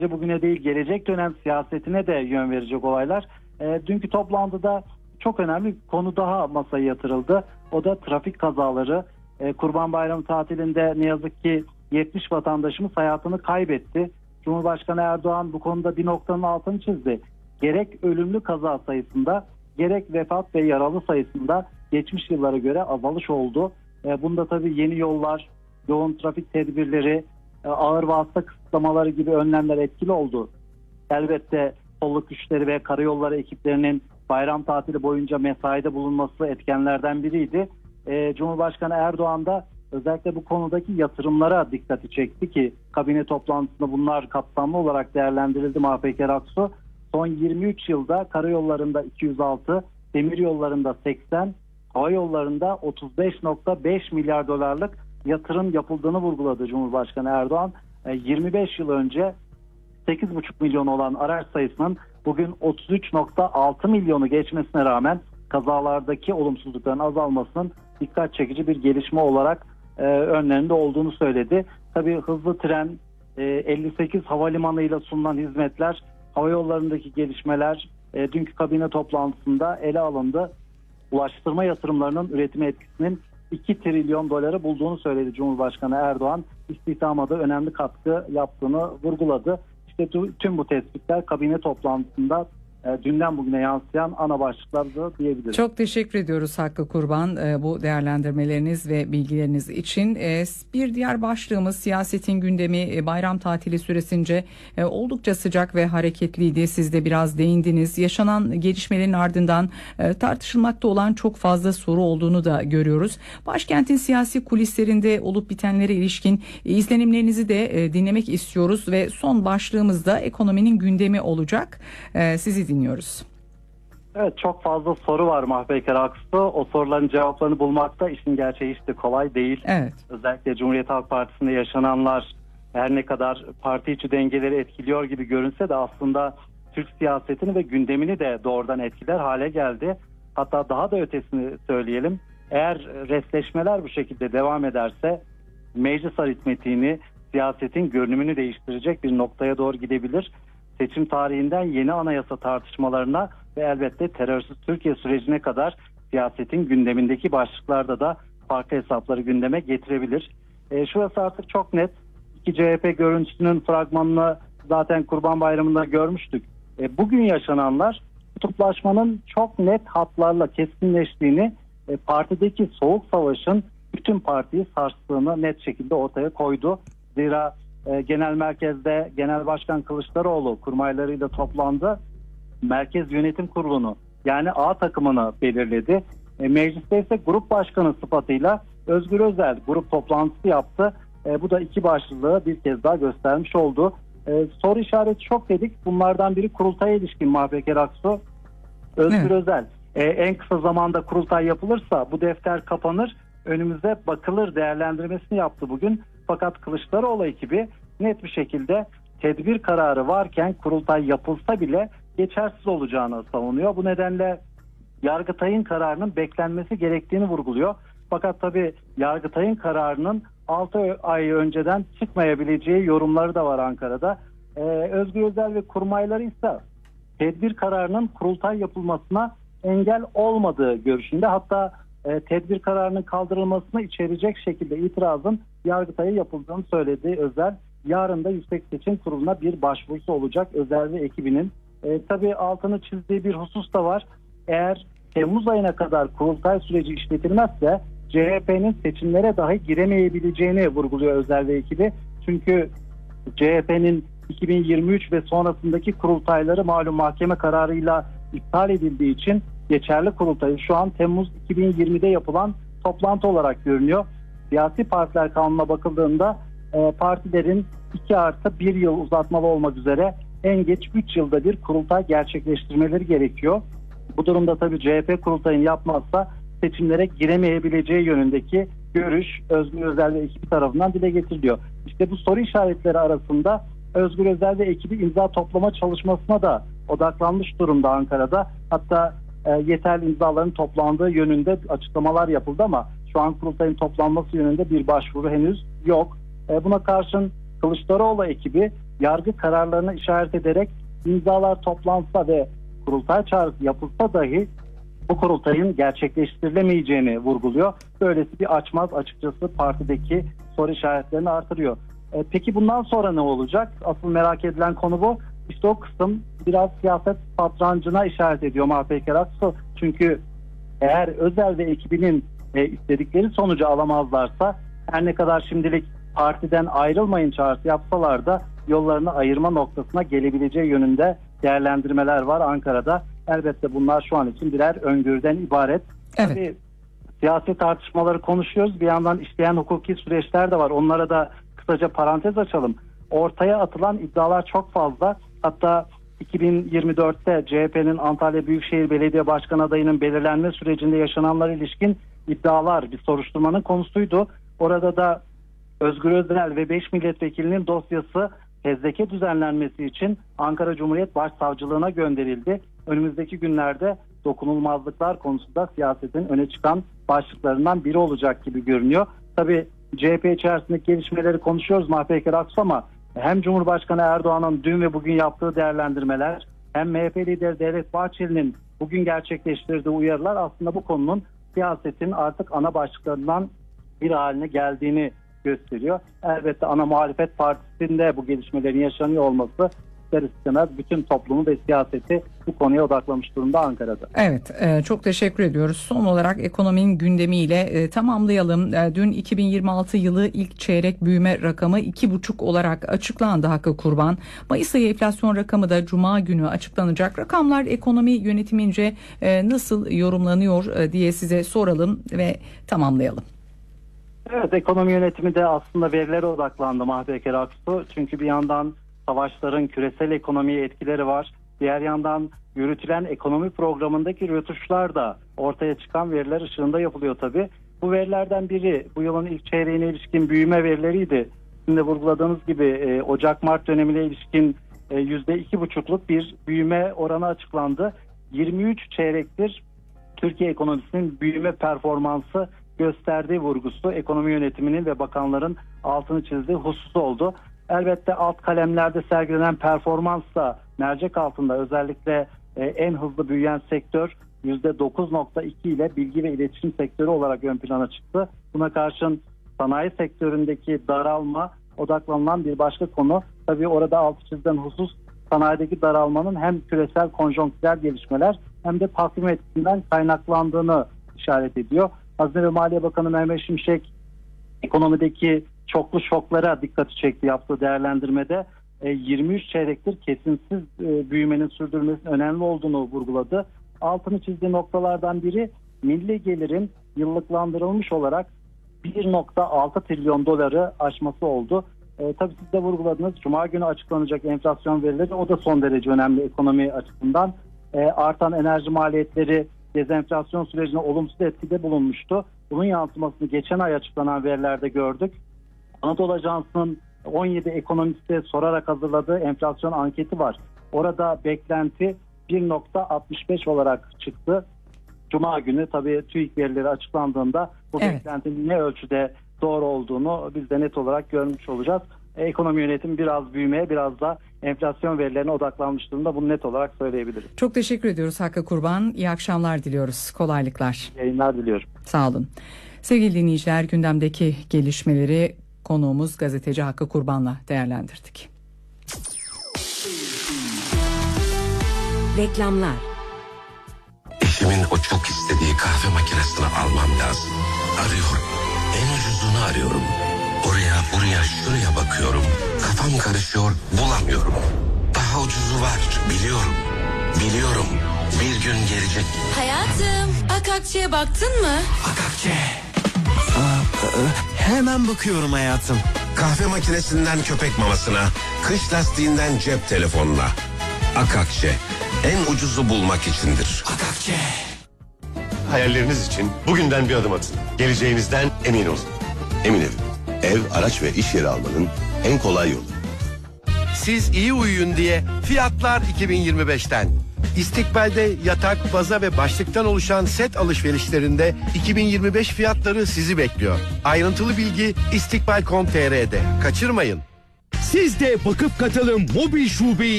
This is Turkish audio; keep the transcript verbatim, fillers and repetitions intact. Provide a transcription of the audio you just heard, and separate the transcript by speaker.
Speaker 1: bugüne değil gelecek dönem siyasetine de yön verecek olaylar. E, dünkü toplantıda çok önemli bir konu daha masaya yatırıldı. O da trafik kazaları. E, Kurban Bayramı tatilinde ne yazık ki yetmiş vatandaşımız hayatını kaybetti. Cumhurbaşkanı Erdoğan bu konuda bir noktanın altını çizdi. Gerek ölümlü kaza sayısında gerek vefat ve yaralı sayısında geçmiş yıllara göre azalış oldu. E, bunda tabii yeni yollar, yoğun trafik tedbirleri, e, ağır vasıta kısıtlamaları gibi önlemler etkili oldu. Elbette kolluk güçleri ve karayolları ekiplerinin bayram tatili boyunca mesaide bulunması etkenlerden biriydi. E, Cumhurbaşkanı Erdoğan da özellikle bu konudaki yatırımlara dikkati çekti ki kabine toplantısında bunlar kapsamlı olarak değerlendirildi Mahpeker Aksu. Son yirmi üç yılda karayollarında iki yüz altı, demir yollarında seksen, hava yollarında otuz beş nokta beş milyar dolarlık yatırım yapıldığını vurguladı Cumhurbaşkanı Erdoğan. E, yirmi beş yıl önce sekiz buçuk milyon olan araç sayısının bugün otuz üç nokta altı milyonu geçmesine rağmen kazalardaki olumsuzlukların azalmasının dikkat çekici bir gelişme olarak e, önlerinde olduğunu söyledi. Tabii hızlı tren, e, elli sekiz havalimanıyla sunulan hizmetler, hava yollarındaki gelişmeler e, dünkü kabine toplantısında ele alındı. Ulaştırma yatırımlarının üretime etkisinin iki trilyon doları bulduğunu söyledi Cumhurbaşkanı Erdoğan. İstihdama da önemli katkı yaptığını vurguladı. İşte tüm bu tespitler kabine toplantısında dünden bugüne yansıyan ana başlıklardı diyebiliriz.
Speaker 2: Çok teşekkür ediyoruz Hakkı Kurban bu değerlendirmeleriniz ve bilgileriniz için. Bir diğer başlığımız siyasetin gündemi bayram tatili süresince oldukça sıcak ve hareketliydi. Siz de biraz değindiniz. Yaşanan gelişmelerin ardından tartışılmakta olan çok fazla soru olduğunu da görüyoruz. Başkentin siyasi kulislerinde olup bitenlere ilişkin izlenimlerinizi de dinlemek istiyoruz ve son başlığımız da ekonominin gündemi olacak. Sizi dinliyoruz.
Speaker 1: Evet, çok fazla soru var Mahpeker Aksu. O soruların cevaplarını bulmakta işin gerçeği hiç de kolay değil.
Speaker 2: Evet.
Speaker 1: Özellikle Cumhuriyet Halk Partisi'nde yaşananlar her ne kadar parti içi dengeleri etkiliyor gibi görünse de aslında Türk siyasetini ve gündemini de doğrudan etkiler hale geldi. Hatta daha da ötesini söyleyelim. Eğer resleşmeler bu şekilde devam ederse meclis aritmetiğini, siyasetin görünümünü değiştirecek bir noktaya doğru gidebilir. Seçim tarihinden yeni anayasa tartışmalarına ve elbette terörsüz Türkiye sürecine kadar siyasetin gündemindeki başlıklarda da farklı hesapları gündeme getirebilir. E, şurası artık çok net. İki C H P görüntüsünün fragmanını zaten Kurban Bayramı'nda görmüştük. E, bugün yaşananlar kutuplaşmanın çok net hatlarla keskinleştiğini, e, partideki soğuk savaşın bütün partiyi sarstığını net şekilde ortaya koydu. Zira e, genel merkezde Genel Başkan Kılıçdaroğlu kurmaylarıyla toplandı. Merkez Yönetim Kurulu'nu yani A takımını belirledi. E, mecliste ise grup başkanı sıfatıyla Özgür Özel grup toplantısı yaptı. E, bu da iki başlılığı bir kez daha göstermiş oldu. E, soru işareti çok dedik. Bunlardan biri kurultaya ilişkin Mahpeker Aksu. Özgür evet. Özel e, en kısa zamanda kurultay yapılırsa bu defter kapanır, önümüze bakılır değerlendirmesini yaptı bugün. Fakat Kılıçdaroğlu ekibi net bir şekilde tedbir kararı varken kurultay yapılsa bile geçersiz olacağını savunuyor. Bu nedenle Yargıtay'ın kararının beklenmesi gerektiğini vurguluyor. Fakat tabii Yargıtay'ın kararının altı ay önceden çıkmayabileceği yorumları da var Ankara'da. Ee, Özgür Özel ve kurmayları ise tedbir kararının kurultay yapılmasına engel olmadığı görüşünde. Hatta e, tedbir kararının kaldırılmasını içerecek şekilde itirazın Yargıtay'a yapıldığını söyledi Özel. Yarın da Yüksek Seçim Kurulu'na bir başvurusu olacak Özel ve ekibinin. E, tabii altını çizdiği bir husus da var. Eğer Temmuz ayına kadar kurultay süreci işletilmezse C H P'nin seçimlere dahi giremeyebileceğini vurguluyor Özel ve ekibi. Çünkü C H P'nin iki bin yirmi üç ve sonrasındaki kurultayları malum mahkeme kararıyla iptal edildiği için geçerli kurultayı şu an Temmuz iki bin yirmide yapılan toplantı olarak görünüyor. Siyasi partiler kanununa bakıldığında e, partilerin iki artı bir yıl uzatmalı olmak üzere en geç üç yılda bir kurultay gerçekleştirmeleri gerekiyor. Bu durumda tabii C H P kurultayını yapmazsa seçimlere giremeyebileceği yönündeki görüş Özgür Özel ve ekibi tarafından dile getiriliyor. İşte bu soru işaretleri arasında Özgür Özel ve ekibi imza toplama çalışmasına da odaklanmış durumda Ankara'da. Hatta e, yeterli imzaların toplandığı yönünde açıklamalar yapıldı ama şu an kurultayın toplanması yönünde bir başvuru henüz yok. E, buna karşın Kılıçdaroğlu ekibi yargı kararlarını işaret ederek imzalar toplansa ve kurultay çağrısı yapılsa dahi bu kurultayın gerçekleştirilemeyeceğini vurguluyor. Böylesi bir açmaz açıkçası partideki soru işaretlerini artırıyor. E, peki bundan sonra ne olacak? Asıl merak edilen konu bu. İşte o kısım biraz siyaset satrancına işaret ediyor M H P Keraksu. Çünkü eğer Özel ve ekibinin e, istedikleri sonucu alamazlarsa, her ne kadar şimdilik partiden ayrılmayın çağrısı yapsalar da yollarını ayırma noktasına gelebileceği yönünde değerlendirmeler var Ankara'da. Elbette bunlar şu an için birer öngörüden ibaret.
Speaker 2: Evet.
Speaker 1: Tabii, siyasi tartışmaları konuşuyoruz. Bir yandan işleyen hukuki süreçler de var. Onlara da kısaca parantez açalım. Ortaya atılan iddialar çok fazla. Hatta iki bin yirmi dörtte C H P'nin Antalya Büyükşehir Belediye Başkanı adayının belirlenme sürecinde yaşananlara ilişkin iddialar bir soruşturmanın konusuydu. Orada da Özgür Özel ve beş milletvekilinin dosyası fezleke düzenlenmesi için Ankara Cumhuriyet Başsavcılığına gönderildi. Önümüzdeki günlerde dokunulmazlıklar konusunda siyasetin öne çıkan başlıklarından biri olacak gibi görünüyor. Tabii C H P içerisindeki gelişmeleri konuşuyoruz M H P Keraksu, ama hem Cumhurbaşkanı Erdoğan'ın dün ve bugün yaptığı değerlendirmeler, hem M H P lideri Devlet Bahçeli'nin bugün gerçekleştirdiği uyarılar aslında bu konunun siyasetin artık ana başlıklarından bir haline geldiğini gösteriyor. Elbette ana muhalefet partisinde bu gelişmelerin yaşanıyor olması ister istemez bütün toplumu ve siyaseti bu konuya odaklamış durumda Ankara'da.
Speaker 2: Evet, e, çok teşekkür ediyoruz. Son olarak ekonominin gündemiyle e, tamamlayalım. E, dün iki bin yirmi altı yılı ilk çeyrek büyüme rakamı iki buçuk olarak açıklandı Hakkı Kurban. Mayıs ayı enflasyon rakamı da Cuma günü açıklanacak. Rakamlar ekonomi yönetimince e, nasıl yorumlanıyor e, diye size soralım ve tamamlayalım.
Speaker 1: Evet, ekonomi yönetimi de aslında verilere odaklandı M H P Keraksu. Çünkü bir yandan savaşların küresel ekonomiye etkileri var. Diğer yandan yürütülen ekonomi programındaki rötuşlar da ortaya çıkan veriler ışığında yapılıyor tabii. Bu verilerden biri bu yılın ilk çeyreğine ilişkin büyüme verileriydi. Sizin de vurguladığınız gibi e, Ocak-Mart dönemine ilişkin e, yüzde iki buçukluk bir büyüme oranı açıklandı. yirmi üç çeyrektir Türkiye ekonomisinin büyüme performansı gösterdiği vurgusu ekonomi yönetiminin ve bakanların altını çizdiği husus oldu. Elbette alt kalemlerde sergilenen performans da mercek altında, özellikle e, en hızlı büyüyen sektör yüzde dokuz nokta iki ile bilgi ve iletişim sektörü olarak ön plana çıktı. Buna karşın sanayi sektöründeki daralma odaklanılan bir başka konu. Tabii orada altı çizilen husus sanayideki daralmanın hem küresel konjonktürel gelişmeler hem de takvim etkisinden kaynaklandığını işaret ediyor. Hazine ve Maliye Bakanı Mehmet Şimşek ekonomideki çoklu şoklara dikkati çekti yaptığı değerlendirmede. yirmi üç çeyrektir kesinsiz büyümenin sürdürülmesinin önemli olduğunu vurguladı. Altını çizdiği noktalardan biri milli gelirin yıllıklandırılmış olarak bir nokta altı trilyon doları aşması oldu. E, tabii siz de vurguladınız, Cuma günü açıklanacak enflasyon verileri, o da son derece önemli ekonomi açısından. E, artan enerji maliyetleri dezenflasyon sürecine olumsuz etkide bulunmuştu. Bunun yansımasını geçen ay açıklanan verilerde gördük. Anadolu Ajansı'nın on yedi ekonomiste sorarak hazırladığı enflasyon anketi var. Orada beklenti bir nokta altmış beş olarak çıktı. Cuma günü tabii TÜİK verileri açıklandığında bu evet. beklentinin ne ölçüde doğru olduğunu biz de net olarak görmüş olacağız. Ekonomi yönetimi biraz büyümeye, biraz da enflasyon verilerine odaklanmış durumda. Bunu net olarak söyleyebiliriz.
Speaker 2: Çok teşekkür ediyoruz Hakkı Kurban. İyi akşamlar diliyoruz. Kolaylıklar.
Speaker 1: Yayınlar diliyorum.
Speaker 2: Sağ olun. Sevgili dinleyiciler, gündemdeki gelişmeleri konuğumuz gazeteci Hakkı Kurban'la değerlendirdik.
Speaker 3: Reklamlar.
Speaker 4: Eşimin o çok istediği kahve makinesini almam lazım. Arıyorum. En ucuzunu arıyorum. Oraya buraya şuraya bakıyorum. Kafam karışıyor, bulamıyorum. Daha ucuzu var, biliyorum. Biliyorum. Bir gün gelecek.
Speaker 3: Hayatım, Akakçe'ye baktın mı?
Speaker 4: Akakçe.
Speaker 5: Aa, e, hemen bakıyorum hayatım.
Speaker 4: Kahve makinesinden köpek mamasına, kış lastiğinden cep telefonuna. Akakçe. En ucuzu bulmak içindir.
Speaker 5: Akakçe.
Speaker 6: Hayalleriniz için bugünden bir adım atın. Geleceğinizden emin olun. Emin Ev. Ev, araç ve iş yeri almanın en kolay yolu.
Speaker 7: Siz iyi uyuyun diye fiyatlar iki bin yirmi beşten. İstikbal'de yatak, baza ve başlıktan oluşan set alışverişlerinde iki bin yirmi beş fiyatları sizi bekliyor. Ayrıntılı bilgi istikbal nokta com nokta tr'de. Kaçırmayın.
Speaker 8: Siz de Vakıf Katılım Mobil Şubeyi